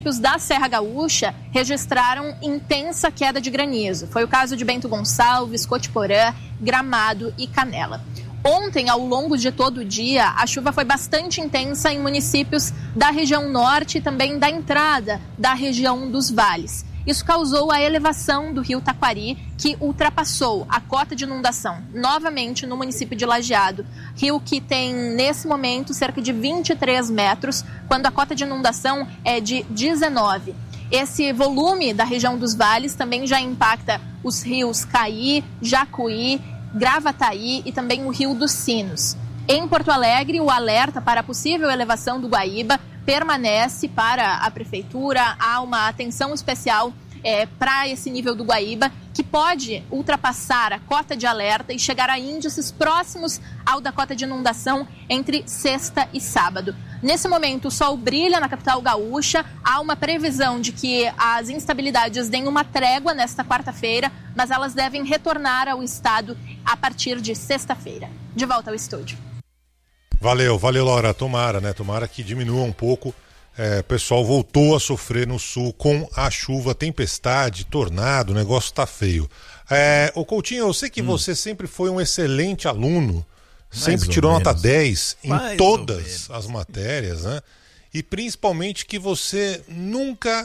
da Serra Gaúcha registraram intensa queda de granizo. Foi o caso de Bento Gonçalves, Cotiporã, Gramado e Canela. Ontem, ao longo de todo o dia, a chuva foi bastante intensa em municípios da região norte e também da entrada da região dos vales. Isso causou a elevação do rio Taquari, que ultrapassou a cota de inundação novamente no município de Lajeado. Rio que tem, nesse momento, cerca de 23 metros, quando a cota de inundação é de 19. Esse volume da região dos vales também já impacta os rios Caí, Jacuí, Gravataí e também o Rio dos Sinos. Em Porto Alegre, o alerta para a possível elevação do Guaíba permanece para a prefeitura. Há uma atenção especial para esse nível do Guaíba, que pode ultrapassar a cota de alerta e chegar a índices próximos ao da cota de inundação entre sexta e sábado. Nesse momento, o sol brilha na capital gaúcha. Há uma previsão de que as instabilidades deem uma trégua nesta quarta-feira, mas elas devem retornar ao estado a partir de sexta-feira. De volta ao estúdio. Valeu, Laura. Tomara que diminua um pouco. O pessoal voltou a sofrer no sul com a chuva, tempestade, tornado, o negócio tá feio. Ô Coutinho, eu sei que você sempre foi um excelente aluno, sempre tirou nota 10 em todas as matérias, né? E principalmente que você nunca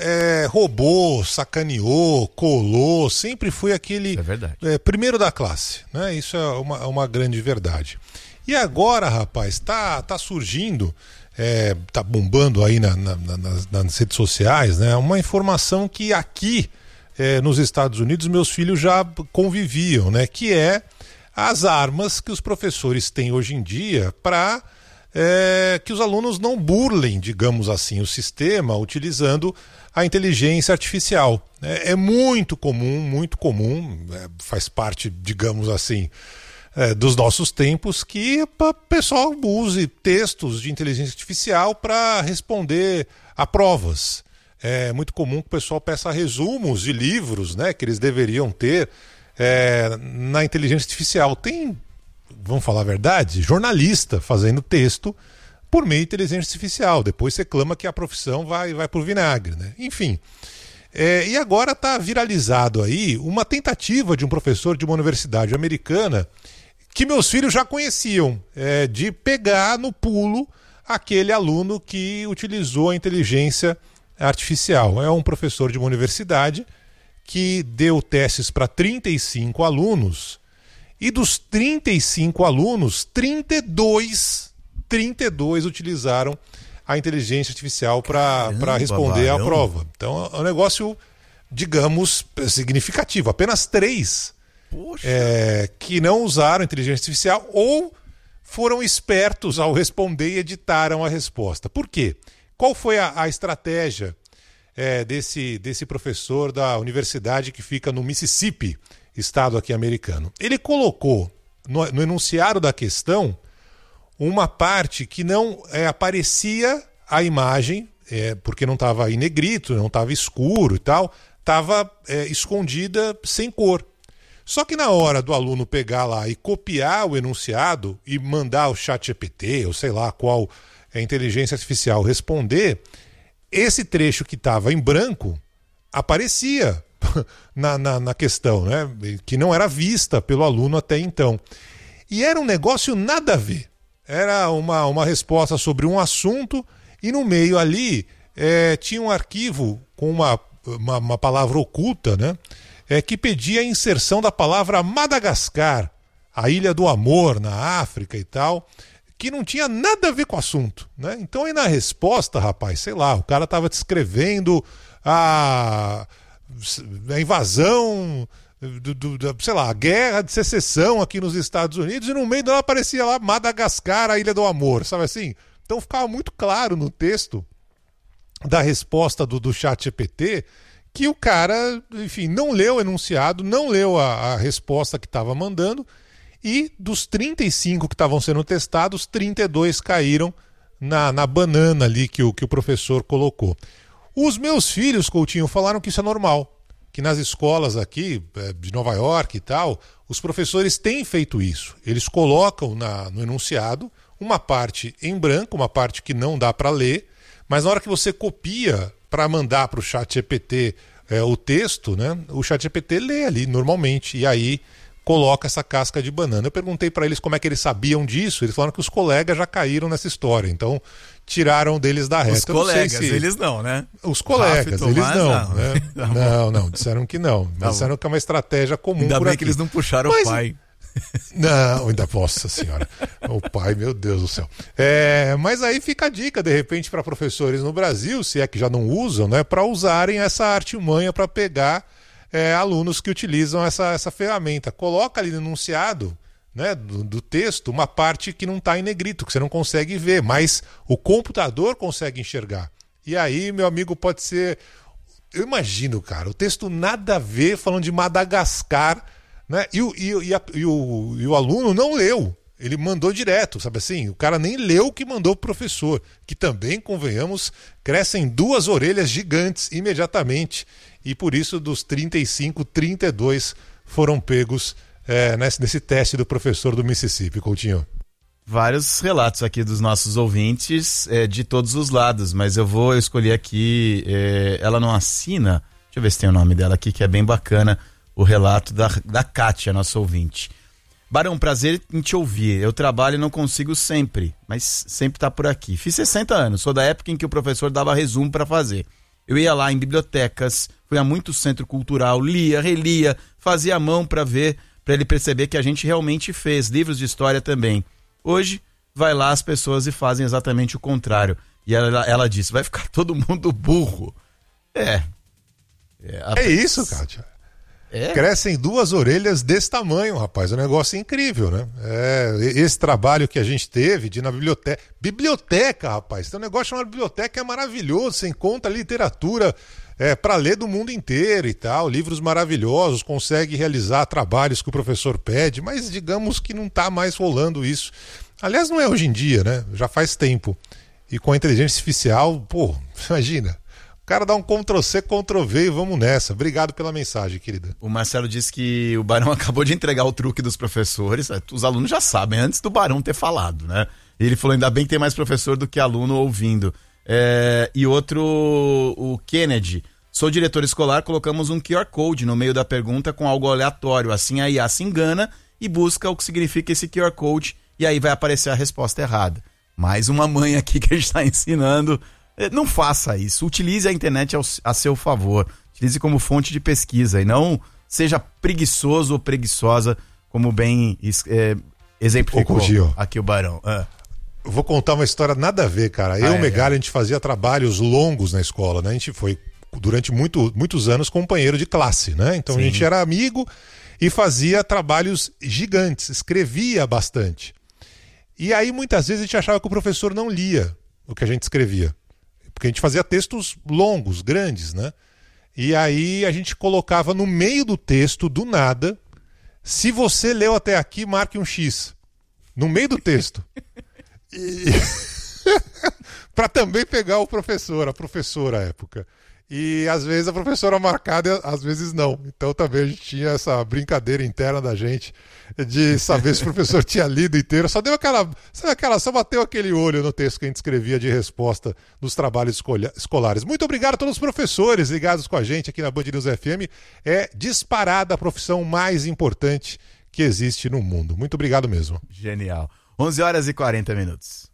roubou, sacaneou, colou, sempre foi aquele primeiro da classe, né? Isso é uma grande verdade. E agora, rapaz, tá surgindo, tá bombando aí nas redes sociais, né? Uma informação que aqui nos Estados Unidos meus filhos já conviviam, né? Que é as armas que os professores têm hoje em dia para que os alunos não burlem, digamos assim, o sistema utilizando a inteligência artificial. É muito comum, faz parte, digamos assim, dos nossos tempos, que o pessoal use textos de inteligência artificial para responder a provas. É muito comum que o pessoal peça resumos de livros, né, que eles deveriam ter na inteligência artificial. Tem, vamos falar a verdade, jornalista fazendo texto por meio de inteligência artificial. Depois reclama que a profissão vai pro vinagre, né? Enfim. E agora está viralizado aí uma tentativa de um professor de uma universidade americana que meus filhos já conheciam, de pegar no pulo aquele aluno que utilizou a inteligência artificial. É um professor de uma universidade que deu testes para 35 alunos e dos 35 alunos, 32 utilizaram a inteligência artificial para responder à prova. Então é um negócio, digamos, significativo. Apenas 3 que não usaram inteligência artificial ou foram espertos ao responder e editaram a resposta. Por quê? Qual foi a estratégia desse professor da universidade que fica no Mississippi, estado aqui americano? Ele colocou no enunciado da questão uma parte que não aparecia a imagem, porque não estava em negrito, não estava escuro e tal, estava escondida sem cor. Só que na hora do aluno pegar lá e copiar o enunciado e mandar o ChatGPT, ou sei lá qual inteligência artificial responder, esse trecho que estava em branco aparecia na questão, né? Que não era vista pelo aluno até então. E era um negócio nada a ver. Era uma resposta sobre um assunto e no meio ali tinha um arquivo com uma palavra oculta, né? Que pedia a inserção da palavra Madagascar, a Ilha do Amor na África e tal, que não tinha nada a ver com o assunto, né? Então aí na resposta, rapaz, sei lá, o cara estava descrevendo a invasão, sei lá, a guerra de secessão aqui nos Estados Unidos e no meio dela aparecia lá Madagascar, a Ilha do Amor, sabe assim? Então ficava muito claro no texto da resposta do ChatGPT que o cara, enfim, não leu o enunciado, não leu a resposta que estava mandando e dos 35 que estavam sendo testados, 32 caíram na banana ali que o professor colocou. Os meus filhos, Coutinho, falaram que isso é normal, que nas escolas aqui de Nova York e tal, os professores têm feito isso. Eles colocam no enunciado uma parte em branco, uma parte que não dá para ler, mas na hora que você copia para mandar para o ChatGPT o texto, né? O ChatGPT lê ali normalmente e aí coloca essa casca de banana. Eu perguntei para eles como é que eles sabiam disso. Eles falaram que os colegas já caíram nessa história. Então, tiraram deles da reta. Os colegas, eles não, né? Os colegas, Tomás, eles não. não. Né? Não, disseram que não. Tá disseram que é uma estratégia comum Ainda por bem aqui. que eles não puxaram o pai. Não, ainda, nossa senhora. O pai, meu Deus do céu. Mas aí fica a dica, de repente, para professores no Brasil, se é que já não usam, né? Para usarem essa artimanha para pegar alunos que utilizam essa ferramenta. Coloca ali no enunciado, né, do texto uma parte que não está em negrito, que você não consegue ver, mas o computador consegue enxergar. E aí, meu amigo, pode ser... Eu imagino, cara, o texto nada a ver falando de Madagascar, né? E o aluno não leu. Ele mandou direto, sabe assim? O cara nem leu o que mandou o professor, que também, convenhamos, crescem 2 orelhas gigantes imediatamente. E por isso, dos 35, 32 foram pegos nesse teste do professor do Mississippi, Coutinho. Vários relatos aqui dos nossos ouvintes de todos os lados, mas eu escolher aqui, ela não assina, deixa eu ver se tem o nome dela aqui, que é bem bacana, o relato da Kátia, nossa ouvinte. Barão, prazer em te ouvir. Eu trabalho e não consigo sempre, mas sempre tá por aqui. Fiz 60 anos, sou da época em que o professor dava resumo para fazer. Eu ia lá em bibliotecas, fui a muito centro cultural, lia, relia, fazia a mão para ele perceber que a gente realmente fez, livros de história também. Hoje, vai lá as pessoas e fazem exatamente o contrário. E ela disse, vai ficar todo mundo burro. É isso, Kátia. Crescem 2 orelhas desse tamanho, rapaz. É um negócio incrível, né? Esse trabalho que a gente teve de ir na biblioteca. Biblioteca, rapaz. Tem um negócio chamado biblioteca, é maravilhoso. Você encontra literatura para ler do mundo inteiro e tal. Livros maravilhosos, consegue realizar trabalhos que o professor pede, mas digamos que não está mais rolando isso. Aliás, não é hoje em dia, né? Já faz tempo. E com a inteligência artificial, imagina. O cara dá um Ctrl+C, Ctrl+V e vamos nessa. Obrigado pela mensagem, querida. O Marcelo disse que o Barão acabou de entregar o truque dos professores. Os alunos já sabem, antes do Barão ter falado, né? Ele falou, ainda bem que tem mais professor do que aluno ouvindo. E outro, o Kennedy. Sou diretor escolar, colocamos um QR Code no meio da pergunta com algo aleatório. Assim a IA se engana e busca o que significa esse QR Code e aí vai aparecer a resposta errada. Mais uma mãe aqui que a gente está ensinando... Não faça isso, utilize a internet a seu favor, utilize como fonte de pesquisa e não seja preguiçoso ou preguiçosa, como bem exemplificou aqui o Barão. Vou contar uma história nada a ver, cara. Eu e o Megali, a gente fazia trabalhos longos na escola, né? A gente foi, durante muitos anos, companheiro de classe, né? Então Sim. A gente era amigo e fazia trabalhos gigantes, escrevia bastante. E aí, muitas vezes, a gente achava que o professor não lia o que a gente escrevia. Porque a gente fazia textos longos, grandes, né? E aí a gente colocava no meio do texto, do nada, se você leu até aqui, marque um X. No meio do texto. Para também pegar o professor, a professora à época. E às vezes a professora marcada, às vezes não. Então também a gente tinha essa brincadeira interna da gente de saber se o professor tinha lido inteiro. Só deu só bateu aquele olho no texto que a gente escrevia de resposta dos trabalhos escolares. Muito obrigado a todos os professores ligados com a gente aqui na Band News FM. É disparada a profissão mais importante que existe no mundo. Muito obrigado mesmo. Genial. 11h40.